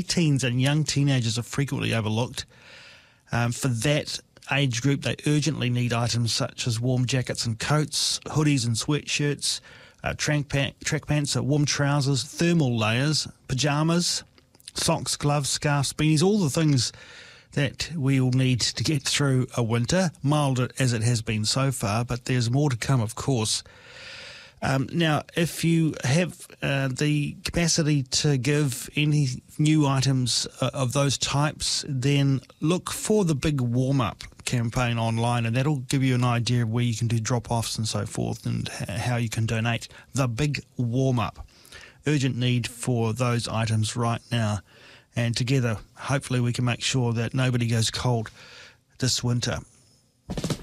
preteens and young teenagers are frequently overlooked. For that age group, they urgently need items such as warm jackets and coats, hoodies and sweatshirts, track pants, warm trousers, thermal layers, pyjamas, socks, gloves, scarves, beanies, all the things that we will need to get through a winter, mild as it has been so far, but there's more to come, of course. Now, if you have the capacity to give any new items of those types, then look for the Big Warm-Up campaign online, and that'll give you an idea of where you can do drop-offs and so forth and how you can donate. The Big Warm-Up. Urgent need for those items right now. And together, hopefully we can make sure that nobody goes cold this winter.